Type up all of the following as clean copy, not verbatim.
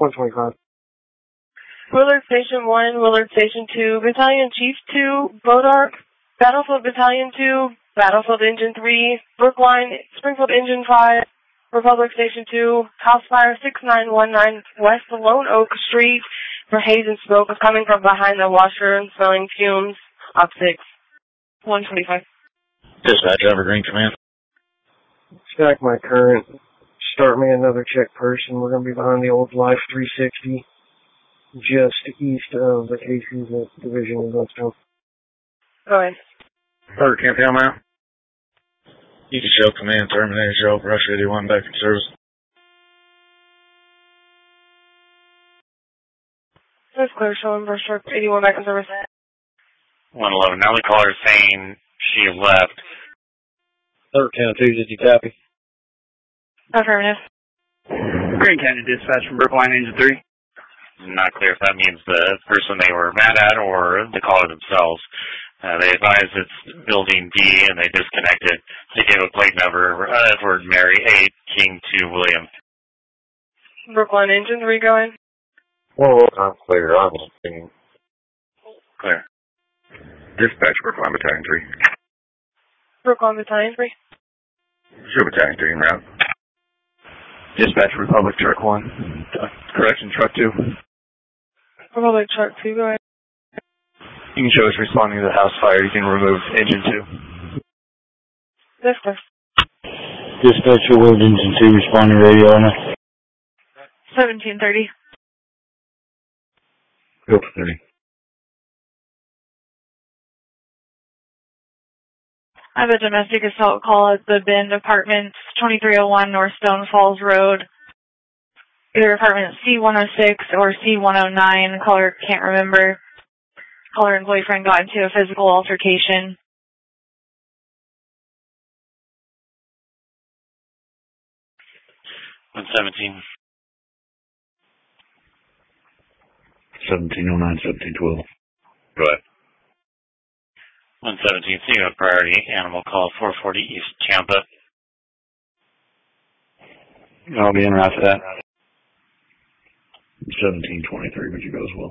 125. Willard Station 1, Willard Station 2, Battalion Chief 2, Bodark, Battlefield Battalion 2, Battlefield Engine 3, Brookline, Springfield Engine 5, Republic Station 2, House Fire 6919 West Lone Oak Street, for haze and smoke coming from behind the washer and smelling fumes. Op 6. 125. Dispatch, Evergreen Command. Stack my current. Start me another check person. We're going to be behind the old Life 360, just east of the Casey's Division in Gladstone. Go ahead. Carter, can't tell now. You can show command, terminator, show, Rush 81 back in service. That's clear, showing Rush 81 back in service. 111. Now the caller is saying she left. 1302, did you copy? Affirmative. Green County Dispatch from Brookline Engine 3. Not clear if that means the person they were mad at or the caller themselves. They advised it's building D and they disconnected. They gave a plate number, Edward Mary 8, King 2, William. Brookline Engine 3 going. Well, I'm clear. I'm thinking. Clear. Dispatch, Brookline Battalion 3. Brookline Battalion 3. Show Battalion 3 en route. Dispatch Republic Truck 1. Correction, Truck 2. Republic Truck 2, go ahead. You can show us responding to the house fire. You can remove Engine 2. That's clear. Dispatch, Willard Engine 2, responding radio on it. 1730. Go for 30. I have a domestic assault call at the Bend Apartments, 2301 North Stone Falls Road. Either apartment C106 or C109. Caller can't remember. Caller and boyfriend got into a physical altercation. One 17. 1709, 1712. Go ahead. 117, seeing a priority animal call 440 East Tampa. I'll be en route to that. 1723, would you go as well?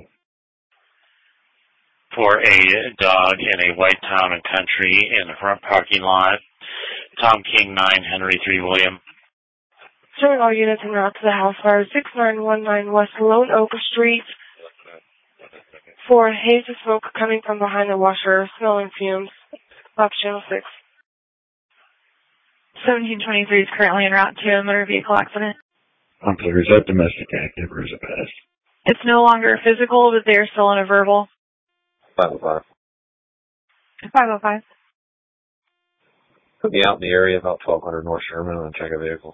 For a dog in a white town and country in the front parking lot. Tom King 9, Henry 3, William. Showing all units en route to the house fire 6919 West Lone Oak Street. For haze and smoke coming from behind the washer, smelling fumes. Op Channel 6. 1723 is currently en route to a motor vehicle accident. I'm clear. Is that domestic active or is it past? It's no longer physical, but they are still in a verbal. 505. 505. Put me out in the area about 1200 North Sherman and check a vehicle.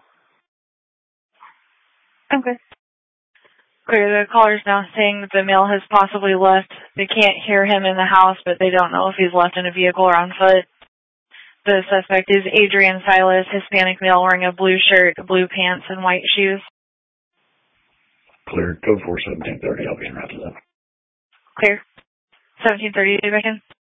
Okay. Clear. The caller's now saying that the male has possibly left. They can't hear him in the house, but they don't know if he's left in a vehicle or on foot. The suspect is Adrian Silas, Hispanic male, wearing a blue shirt, blue pants, and white shoes. Clear. Code 4 1730. I'll be en route to them. Clear. 1730, back in.